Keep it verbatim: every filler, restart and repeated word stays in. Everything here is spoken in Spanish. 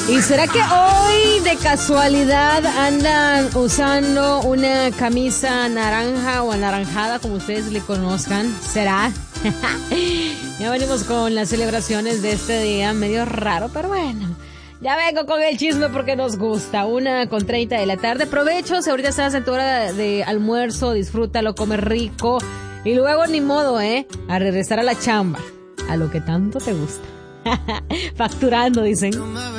¿Y será que hoy de casualidad andan usando una camisa naranja o anaranjada, como ustedes le conozcan? ¿Será? Ya venimos con las celebraciones de este día, medio raro, pero bueno. Ya vengo con el chisme porque nos gusta. Una con treinta de la tarde. Provecho, si ahorita estás en tu hora de, de almuerzo, disfrútalo, come rico. Y luego ni modo, ¿eh? A regresar a la chamba, a lo que tanto te gusta. Facturando, dicen.